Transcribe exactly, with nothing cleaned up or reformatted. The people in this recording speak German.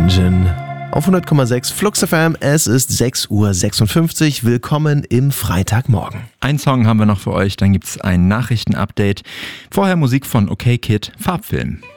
Engine. Auf hundert Komma sechs Flux F M, es ist sechs Uhr sechsundfünfzig. Willkommen im Freitagmorgen. Ein Song haben wir noch für euch, dann gibt's ein Nachrichtenupdate. Vorher Musik von OK Kid, Farbfilm.